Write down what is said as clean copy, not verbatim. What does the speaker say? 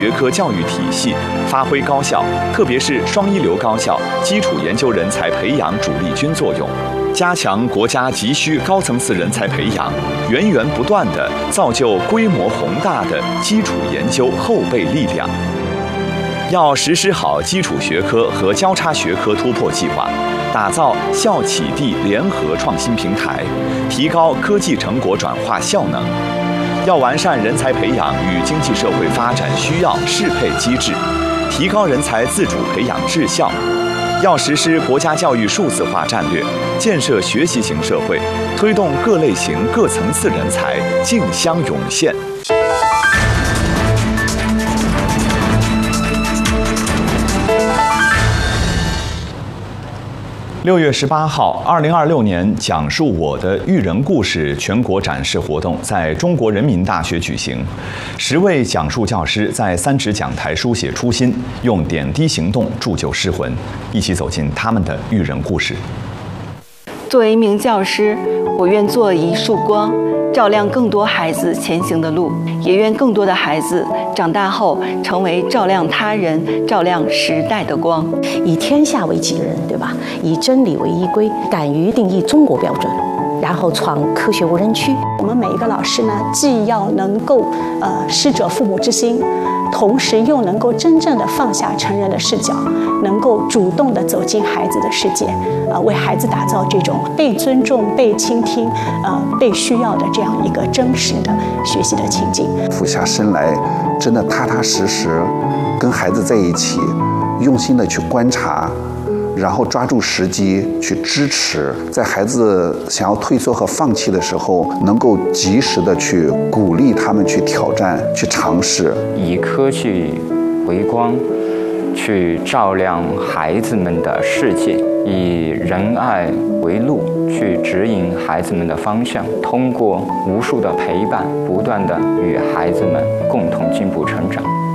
学科教育体系发挥高校，特别是双一流高校基础研究人才培养主力军作用，加强国家急需高层次人才培养，源源不断地造就规模宏大的基础研究后备力量。要实施好基础学科和交叉学科突破计划，打造校企地联合创新平台，提高科技成果转化效能。要完善人才培养与经济社会发展需要适配机制，提高人才自主培养质效。要实施国家教育数字化战略，建设学习型社会，推动各类型各层次人才竞相涌现。6月18号，2026年讲述我的育人故事全国展示活动在中国人民大学举行。10位讲述教师在3指讲台书写初心，用点滴行动铸就诗魂，一起走进他们的育人故事。 作为一名教师，我愿做一束光，照亮更多孩子前行的路，也愿更多的孩子长大后成为照亮他人、照亮时代的光。 以天下为己任，对吧？以真理为依归，敢于定义中国标准，然后创科学无人区。 我们每一个老师呢，既要能够师者父母之心，同时又能够真正的放下成人的视角，能够主动的走进孩子的世界，为孩子打造这种被尊重、被倾听、被需要的这样一个真实的学习的情境。 俯下身来，真的踏踏实实跟孩子在一起，用心的去观察，然后抓住时机去支持，在孩子想要退缩和放弃的时候，能够及时的去鼓励他们去挑战、去尝试， 以科技为光，去照亮孩子们的世界，以仁爱为路，去指引孩子们的方向，通过无数的陪伴，不断的与孩子们共同进步成长。